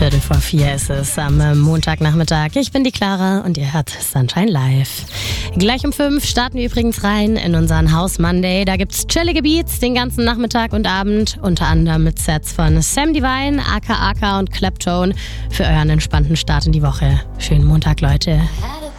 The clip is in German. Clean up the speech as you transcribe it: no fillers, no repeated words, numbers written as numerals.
3:15 ist es am Montagnachmittag. Ich bin die Clara und ihr hört Sunshine Live. Gleich um 5 starten wir übrigens rein in unseren House Monday. Da gibt's chillige Beats den ganzen Nachmittag und Abend. Unter anderem mit Sets von Sam Divine, Aka Aka und Claptone für euren entspannten Start in die Woche. Schönen Montag, Leute.